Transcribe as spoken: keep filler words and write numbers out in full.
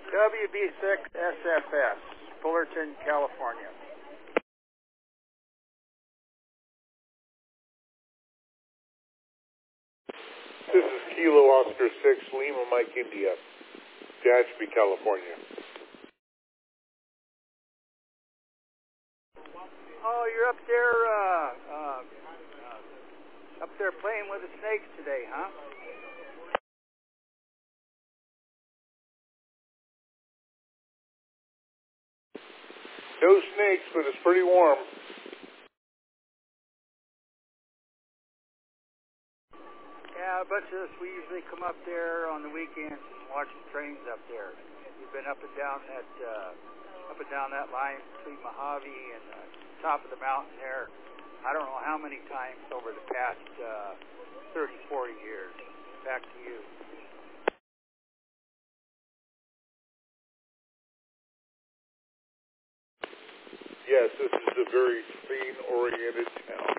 W B six S F S, Fullerton, California. This is Kilo Oscar six, Lima Mike India, Tehachapi, California. Oh, you're up there, uh, uh, uh, up there playing with the snakes today, huh? No snakes, but it's pretty warm. Yeah, a bunch of us, we usually come up there on the weekends and watch the trains up there. We've been up and down that, uh, up and down that line between Mojave and the top of the mountain there. I don't know how many times over the past uh, thirty, forty years. Back to you. Yes, this is a very scene-oriented town.